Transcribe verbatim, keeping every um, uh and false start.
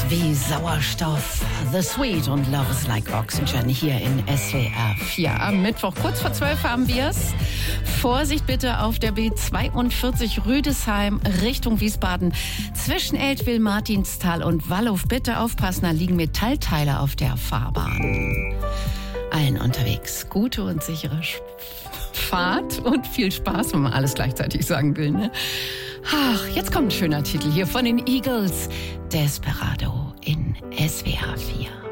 wie Sauerstoff. The Sweet und Love is Like Oxygen hier in S W R vier. Am Mittwoch, kurz vor zwölf haben wir es. Vorsicht bitte auf der B zweiundvierzig Rüdesheim Richtung Wiesbaden. Zwischen Eltville, Martinsthal und Wallow. Bitte aufpassen, da liegen Metallteile auf der Fahrbahn. Allen unterwegs gute und sichere Fahrt und viel Spaß, wenn man alles gleichzeitig sagen will, ne? Ach, jetzt kommt ein schöner Titel hier von den Eagles. Desperado in S W R vier.